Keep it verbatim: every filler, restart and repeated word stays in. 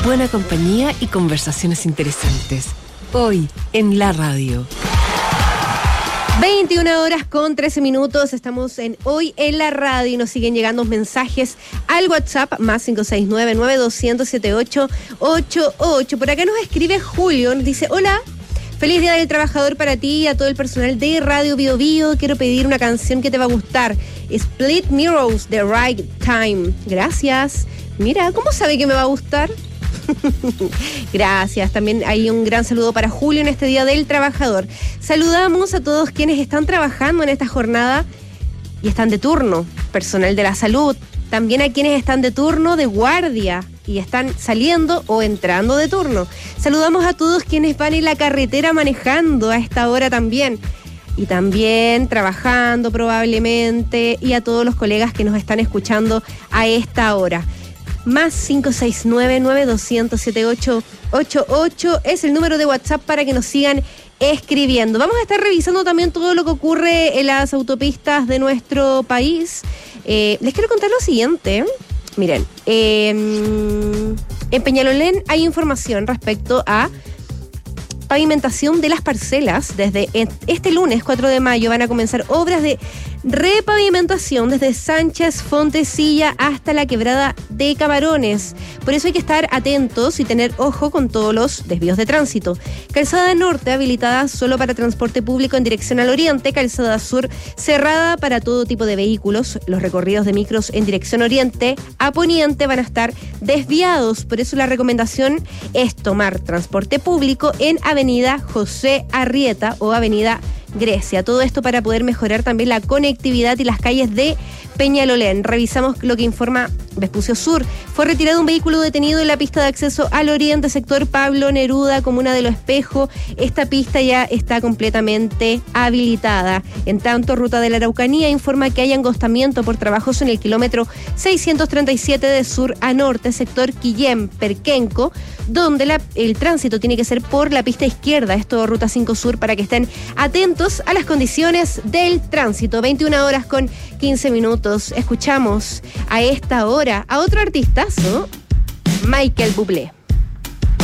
buena compañía y conversaciones interesantes. Hoy en la radio. veintiuna horas con trece minutos, estamos en Hoy en la Radio y nos siguen llegando mensajes al WhatsApp más cinco seis nueve, nueve dos cero cero, siete ocho ocho ocho. Por acá nos escribe Julio, nos dice: hola, feliz Día del Trabajador para ti y a todo el personal de Radio Bio Bio. Quiero pedir una canción que te va a gustar, Split Mirrors, The Right Time. Gracias. Mira, ¿cómo sabe que me va a gustar? Gracias. También hay un gran saludo para Julio en este Día del Trabajador. Saludamos a todos quienes están trabajando en esta jornada y están de turno, personal de la salud, también a quienes están de turno de guardia y están saliendo o entrando de turno. Saludamos a todos quienes van en la carretera manejando a esta hora también y también trabajando probablemente, y a todos los colegas que nos están escuchando a esta hora. Más cinco seis nueve, nueve dos cero cero, siete ocho ocho ocho es el número de WhatsApp para que nos sigan escribiendo. Vamos a estar revisando también todo lo que ocurre en las autopistas de nuestro país. Eh, les quiero contar lo siguiente. Miren, eh, en Peñalolén hay información respecto a pavimentación de las parcelas. Desde este lunes cuatro de mayo van a comenzar obras de repavimentación desde Sánchez Fontecilla hasta la quebrada de Camarones. Por eso hay que estar atentos y tener ojo con todos los desvíos de tránsito. Calzada Norte habilitada solo para transporte público en dirección al oriente. Calzada Sur cerrada para todo tipo de vehículos. Los recorridos de micros en dirección oriente a poniente van a estar desviados. Por eso la recomendación es tomar transporte público en Avenida José Arrieta o Avenida Grecia. Todo esto para poder mejorar también la conectividad y las calles de Peñalolén. Revisamos lo que informa Vespucio Sur. Fue retirado un vehículo detenido en la pista de acceso al oriente, sector Pablo Neruda, comuna de Los Espejos. Esta pista ya está completamente habilitada. En tanto, Ruta de la Araucanía informa que hay angostamiento por trabajos en el kilómetro seiscientos treinta y siete de sur a norte, sector Quillén, Perquenco, donde la, el tránsito tiene que ser por la pista izquierda. Esto Ruta cinco Sur, para que estén atentos a las condiciones del tránsito. veintiuna horas con quince minutos. Escuchamos a esta hora a otro artista, ¿no? Michael Bublé.